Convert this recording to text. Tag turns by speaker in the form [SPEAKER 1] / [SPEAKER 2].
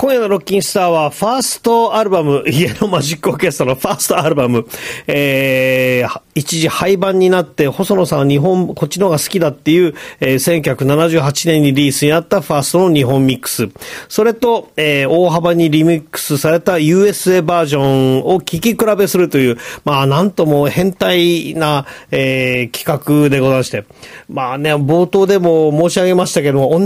[SPEAKER 1] 今夜のロッキンスターはファーストアルバム、イエローマジックオーケストラのファーストアルバム、一時廃盤になって細野さんは日本こっちの方が好きだっていう、1978年にリリースになったファーストの日本ミックス、それと、大幅にリミックスされた USA バージョンを聴き比べするという、なんとも変態な、企画でございまして、冒頭でも申し上げましたけども、